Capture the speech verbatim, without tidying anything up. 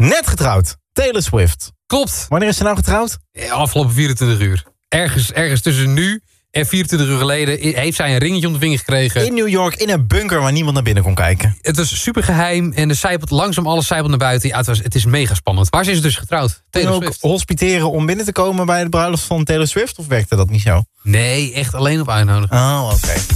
Net getrouwd. Taylor Swift. Klopt. Wanneer is ze nou getrouwd? Afgelopen vierentwintig uur. Ergens, ergens tussen nu en vierentwintig uur geleden heeft zij een ringetje om de vinger gekregen. In New York, in een bunker waar niemand naar binnen kon kijken. Het was super geheim en er zijpelt langzaam alles zijpelt naar buiten. Ja, het, was, het is mega spannend. Waar is ze dus getrouwd? Taylor Kun je ook Swift. hospiteren om binnen te komen bij de bruiloft van Taylor Swift? Of werkte dat niet zo? Nee, echt alleen op uitnodigen. Oh, oké. Okay.